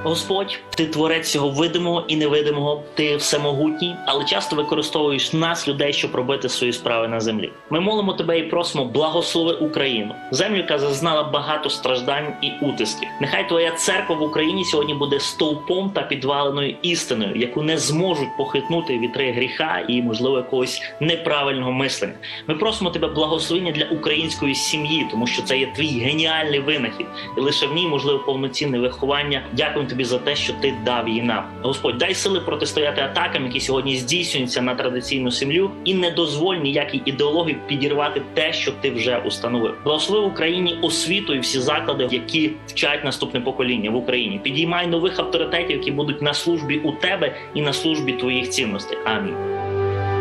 Господь, ти творець цього видимого і невидимого, ти всемогутній, але часто використовуєш нас, людей, щоб робити свої справи на землі. Ми молимо тебе і просимо, благослови Україну, землю, яка зазнала багато страждань і утисків. Нехай твоя церква в Україні сьогодні буде стовпом та підваленою істиною, яку не зможуть похитнути вітри гріха і, можливо, якогось неправильного мислення. Ми просимо тебе благословення для української сім'ї, тому що це є твій геніальний винахід, і лише в ній можливо повноцінне виховання. Дякуємо тобі за те, що ти дав її нам. Господь, дай сили протистояти атакам, які сьогодні здійснюються на традиційну сім'ю, і не дозволь ніякій ідеології підірвати те, що ти вже установив. Благослови Україні освіту і всі заклади, які вчать наступне покоління в Україні. Підіймай нових авторитетів, які будуть на службі у тебе і на службі твоїх цінностей. Амінь.